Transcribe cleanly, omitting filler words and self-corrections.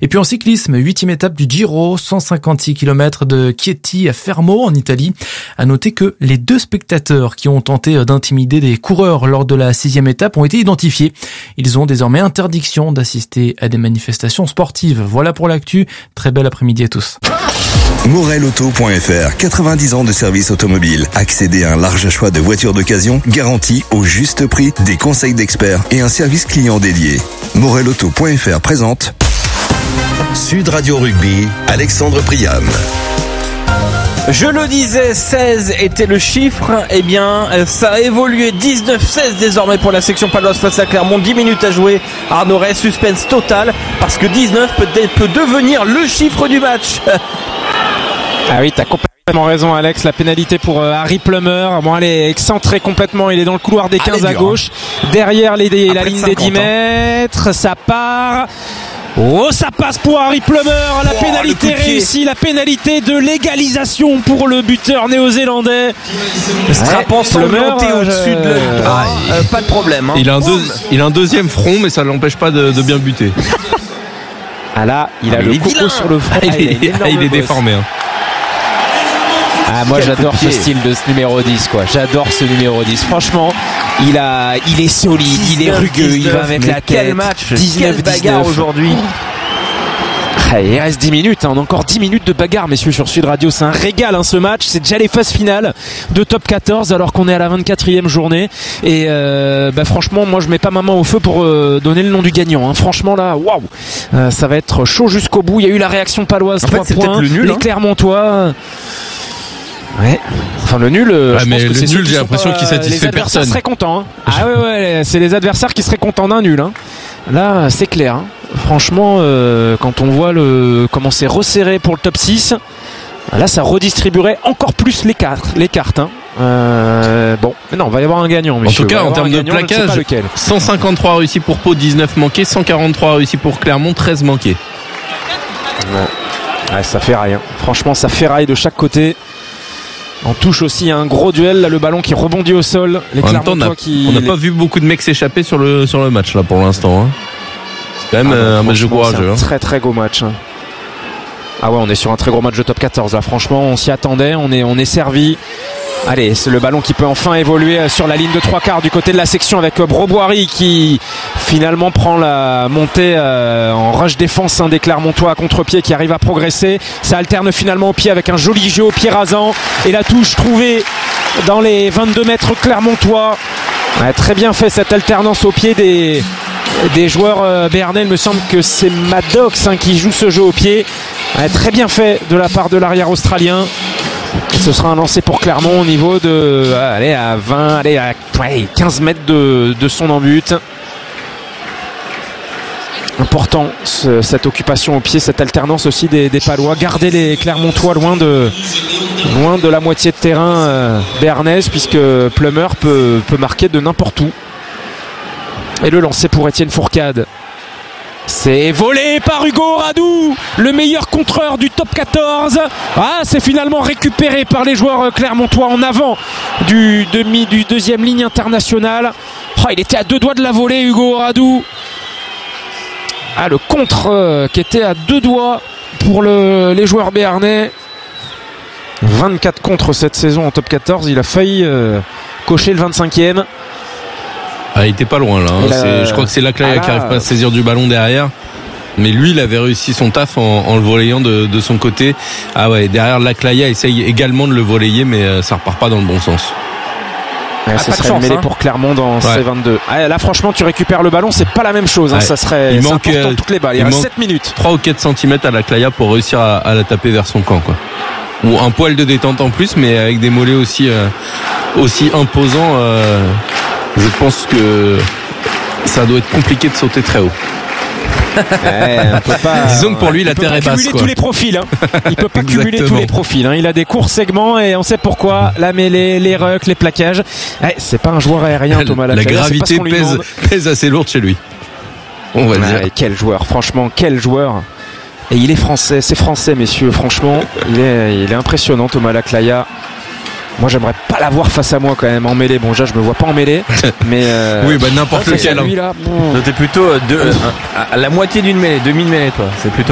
Et puis en cyclisme, 8e étape du Giro, 156 km de Chieti à Fermo en Italie. À noter que les 2 spectateurs qui ont tenté d'intimider des coureurs lors de la 6e étape ont été identifiés. Ils ont désormais interdiction d'assister à des manifestations sportives. Voilà pour l'actu. Très bel après-midi à tous. Morelauto.fr, 90 ans de service automobile. Accédez à un large choix de voitures d'occasion, garanties au juste prix, des conseils d'experts et un service client dédié. Morelauto.fr présente Sud Radio Rugby, Alexandre Priam. Je le disais, 16 était le chiffre. Eh bien, ça a évolué. 19-16 désormais pour la section paloise face à Clermont. 10 minutes à jouer. Arnaud Ray, suspense total. Parce que 19 peut devenir le chiffre du match. Ah oui, t'as complètement raison, Alex. La pénalité pour Harry Plummer. Bon, elle est excentrée complètement. Il est dans le couloir des 15 à gauche. Derrière la ligne des 10 mètres. Ça part. Oh, ça passe pour Harry Plummer. La pénalité réussie. La pénalité de l'égalisation pour le buteur néo-zélandais. Strappant son monté au-dessus de l'œil droit. Pas de problème. Hein. Il a un deuxième front, mais ça l'empêche pas de bien buter. Ah là, il a le coco sur le front. Il est déformé. Hein. Ah, moi j'adore ce style de ce numéro 10 quoi. J'adore ce numéro 10. Franchement, il est solide, il est rugueux, il va mettre la tête. Quel match, 19 bagarre aujourd'hui. Il reste 10 minutes, on a encore 10 minutes de bagarre messieurs sur Sud Radio, c'est un régal ce match, c'est déjà les phases finales de top 14 alors qu'on est à la 24e journée et franchement moi je mets pas ma main au feu pour donner le nom du gagnant, hein. Franchement là, waouh, ça va être chaud jusqu'au bout, il y a eu la réaction paloise, 3 points, le nul, les Clermontois... Ouais, enfin le nul, je pense que le nul, j'ai l'impression qu'il satisfait personne. Les adversaires seraient contents. Hein. Ah ouais, c'est les adversaires qui seraient contents d'un nul. Hein. Là, c'est clair. Hein. Franchement, quand on voit comment c'est resserré pour le top 6, là, ça redistribuerait encore plus les cartes. Hein. Bon, mais non, il va y avoir un gagnant. Messieurs. En tout cas, en termes de plaquage, 153 réussis pour Pau, 19 manqués, 143 réussis pour Clermont, 13 manqués. Ouais, ça ferraille. Hein. Franchement, ça ferraille de chaque côté. On touche aussi un gros duel, là, le ballon qui rebondit au sol. Les en même temps, on n'a pas vu beaucoup de mecs s'échapper sur le match là pour l'instant. Hein. C'est quand même un match de courageux. C'est un très très gros match. Hein. Ah ouais, on est sur un très gros match de top 14 là. Franchement, on s'y attendait, on est servi. Allez, c'est le ballon qui peut enfin évoluer sur la ligne de 3/4 du côté de la section avec Broboiry qui finalement prend la montée en rush défense des Clermontois à contre-pied qui arrive à progresser. Ça alterne finalement au pied avec un joli jeu au pied rasant et la touche trouvée dans les 22 mètres Clermontois. Ouais, très bien fait cette alternance au pied des joueurs béarnais. Il me semble que c'est Maddox qui joue ce jeu au pied. Ouais, très bien fait de la part de l'arrière australien. Ce sera un lancer pour Clermont au niveau de à 20, à 15 mètres de son en-but. Important cette occupation au pied, cette alternance aussi des Palois. Garder les Clermontois loin de la moitié de terrain béarnaise puisque Plummer peut marquer de n'importe où. Et le lancer pour Étienne Fourcade. C'est volé par Hugo Radou, le meilleur contreur du top 14. Ah, c'est finalement récupéré par les joueurs clermontois en avant du deuxième ligne internationale. Oh, il était à 2 doigts de la voler, Hugo Radou. Ah, le contre qui était à 2 doigts pour les joueurs béarnais. 24 contre cette saison en top 14. Il a failli cocher le 25e. Ah, il était pas loin là. Hein. Je crois que c'est Laclaya qui arrive pas à saisir du ballon derrière. Mais lui, il avait réussi son taf en le volleyant de son côté. Ah ouais, derrière Laclaya essaye également de le volleyer, mais ça repart pas dans le bon sens. Ouais, ce serait une mêlée pour Clermont dans C22. Ah, là, franchement, tu récupères le ballon, c'est pas la même chose. Hein. Ça serait important toutes les balles. Il reste 7 minutes. 3 ou 4 cm à Laclaya pour réussir à la taper vers son camp, quoi. Ou un poil de détente en plus, mais avec des mollets aussi imposants. Je pense que ça doit être compliqué de sauter très haut. On peut pas, disons que pour lui la terre est basse. Il peut pas cumuler tous les profils. Hein. Il peut pas cumuler tous les profils. Hein. Il a des courts segments et on sait pourquoi. La mêlée, les rucks, les plaquages. C'est pas un joueur aérien, Thomas Laclaya. La gravité pèse assez lourde chez lui. On va dire. Quel joueur, franchement, quel joueur. Et il est français, c'est français, messieurs. Franchement, il est impressionnant, Thomas Laclaya. Moi, j'aimerais pas l'avoir face à moi quand même en mêlée. Bon, déjà, je me vois pas en mêlée, mais oui, n'importe lequel. Lui là, t'es plutôt à la moitié d'une mêlée, demi-mêlée, toi. C'est plutôt.